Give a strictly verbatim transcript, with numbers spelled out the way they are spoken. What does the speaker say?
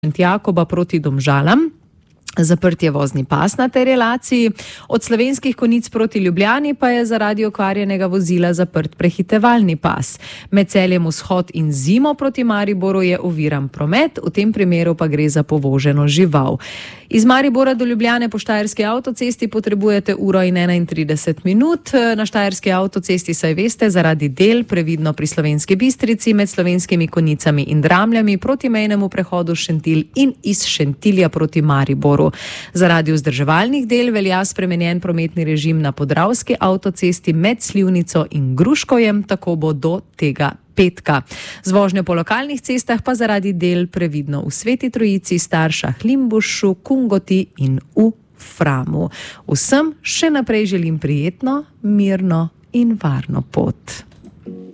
Šentjakoba proti Domžalam. Zaprt je vozni pas na tej relaciji, od Slovenskih Konjic proti Ljubljani pa je zaradi okvarjenega vozila zaprt prehitevalni pas. Med Celjem Vzhod in Zimo proti Mariboru je oviran promet, v tem primeru pa gre za povoženo žival. Iz Maribora do Ljubljane po Štajerski avtocesti potrebujete uro in enaintrideset minut. Na Štajerski avtocesti, saj veste, zaradi del previdno pri Slovenski Bistrici med Slovenskimi Konjicami in Dramljami proti mejnemu prehodu Šentilj in iz Šentilja proti Mariboru. Zaradi vzdrževalnih del velja spremenjen prometni režim na Podravski avtocesti med Slivnico in Gruškovjem, tako bo do tega petka. Z vožnjo po lokalnih cestah pa zaradi del previdno v Sveti Trojici, Staršah, Limbušu, Kungoti in v Framu. Vsem še naprej želim prijetno, mirno in varno pot.